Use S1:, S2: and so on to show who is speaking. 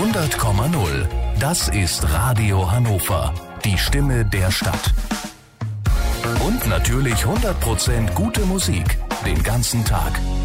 S1: 100,0. Das ist Radio Hannover. Die Stimme der Stadt. Und natürlich 100% gute Musik. Den ganzen Tag.